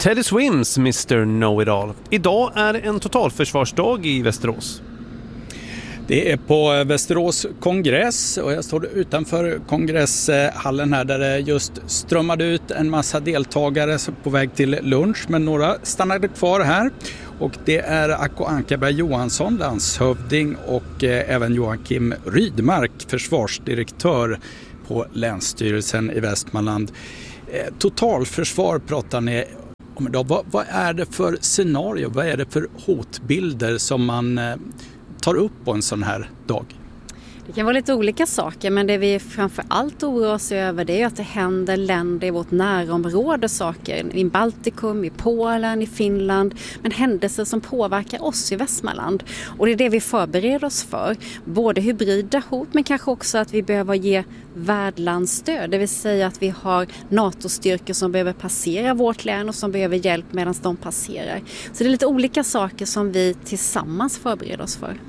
Teddy Swims, Mr. Know-It-All. Idag är en totalförsvarsdag i Västerås. Det är på Västerås kongress och jag står utanför kongresshallen här där det just strömmade ut en massa deltagare på väg till lunch, men några stannade kvar här. Och det är Acko Ankarberg Johansson, landshövding, och även Joakim Rydmark, försvarsdirektör på Länsstyrelsen i Västmanland. Totalförsvar pratar ni om idag. Vad är det för scenario, vad är det för hotbilder som man tar upp på en sån här dag? Det kan vara lite olika saker, men det vi framför allt oroar oss över det är att det händer länder i vårt närområde saker. I Baltikum, i Polen, i Finland. Men händelser som påverkar oss i Västmanland. Och det är det vi förbereder oss för. Både hybrida hot, men kanske också att vi behöver ge värdlandsstöd. Det vill säga att vi har NATO-styrkor som behöver passera vårt län och som behöver hjälp medan de passerar. Så det är lite olika saker som vi tillsammans förbereder oss för.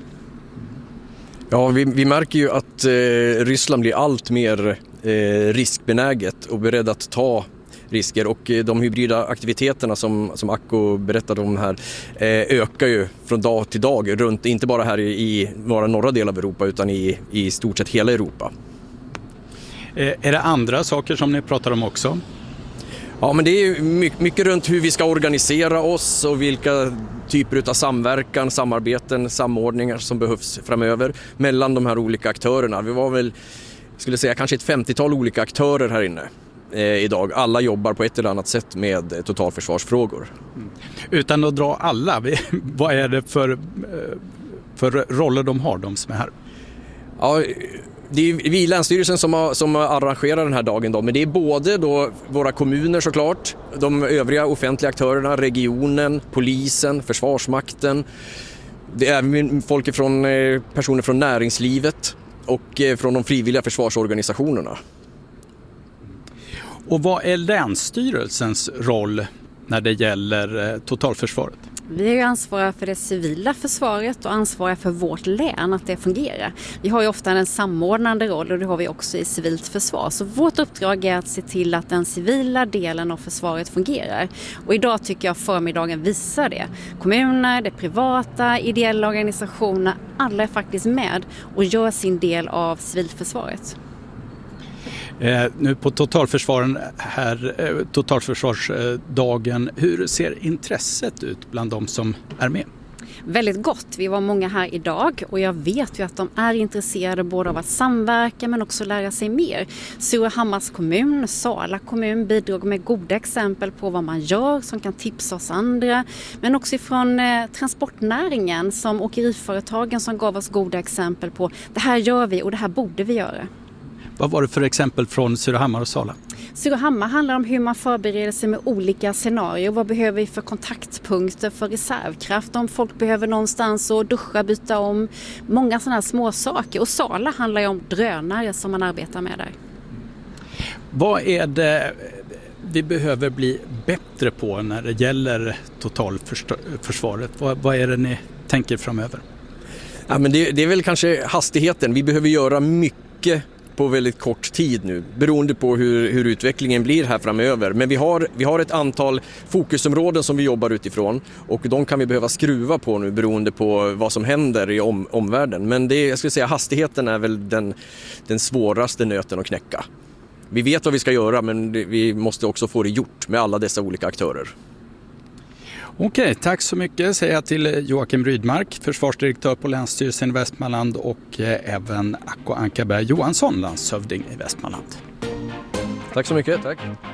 Ja, vi märker ju att Ryssland blir allt mer riskbenäget och beredd att ta risker, och de hybrida aktiviteterna som Acko berättade om här ökar ju från dag till dag runt, inte bara här i våra norra del av Europa utan i stort sett hela Europa. Är det andra saker som ni pratar om också? Ja, men det är ju mycket runt hur vi ska organisera oss och vilka typer av samverkan, samarbeten, samordningar som behövs framöver mellan de här olika aktörerna. Vi var väl, skulle säga, kanske ett 50-tal olika aktörer här inne idag. Alla jobbar på ett eller annat sätt med totalförsvarsfrågor. Utan att dra alla, vad är det för roller de har, de som är här? Ja, det är vi i Länsstyrelsen som arrangerar den här dagen då, men det är både då våra kommuner såklart, de övriga offentliga aktörerna, regionen, polisen, försvarsmakten. Det är även folk från personer från näringslivet och från de frivilliga försvarsorganisationerna. Och vad är Länsstyrelsens roll när det gäller totalförsvaret? Vi är ju ansvariga för det civila försvaret och ansvariga för vårt län, att det fungerar. Vi har ju ofta en samordnande roll, och det har vi också i civilt försvar. Så vårt uppdrag är att se till att den civila delen av försvaret fungerar. Och idag tycker jag förmiddagen visar det. Kommuner, det privata, ideella organisationer, alla är faktiskt med och gör sin del av civilförsvaret. Nu på totalförsvarsdagen, hur ser intresset ut bland de som är med? Väldigt gott. Vi var många här idag och jag vet ju att de är intresserade både av att samverka men också lära sig mer. Surahammars kommun, Sala kommun bidrog med goda exempel på vad man gör som kan tipsa oss andra. Men också från transportnäringen som åkeriföretagen som gav oss goda exempel på det här gör vi och det här borde vi göra. Vad var det för exempel från Surahammar och Sala? Surahammar handlar om hur man förbereder sig med olika scenarier. Vad behöver vi för kontaktpunkter för reservkraft? Om folk behöver någonstans att duscha, byta om. Många sådana här små saker. Och Sala handlar ju om drönare som man arbetar med där. Vad är det vi behöver bli bättre på när det gäller totalförsvaret? Vad är det ni tänker framöver? Ja, men det är väl kanske hastigheten. Vi behöver göra mycket på väldigt kort tid nu, beroende på hur utvecklingen blir här framöver. Men vi har ett antal fokusområden som vi jobbar utifrån, och de kan vi behöva skruva på nu beroende på vad som händer i omvärlden. Men jag skulle säga hastigheten är väl den svåraste nöten att knäcka. Vi vet vad vi ska göra, men vi måste också få det gjort med alla dessa olika aktörer. Okej, tack så mycket säger jag till Joakim Rydmark, försvarsdirektör på Länsstyrelsen i Västmanland, och även Acko Ankarberg Johansson, landshövding i Västmanland. Tack så mycket, tack.